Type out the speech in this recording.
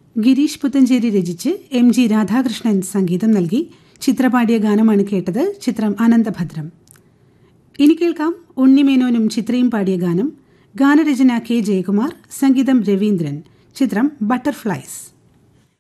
ഗിരീഷ് പുത്തഞ്ചേരി രചിച്ച് MG രാധാകൃഷ്ണൻ സംഗീതം നൽകി ചിത്രപാടിയ ഗാനമാണ് കേട്ടത്. ചിത്രം അനന്തഭദ്രം. ഇനി കേൾക്കാം ഉണ്ണിമേനോനും ചിത്രയും പാടിയ ഗാനം. ഗാനരചന K. ജയകുമാർ, സംഗീതം രവീന്ദ്രൻ. ചിത്രം ബട്ടർഫ്ലൈസ്.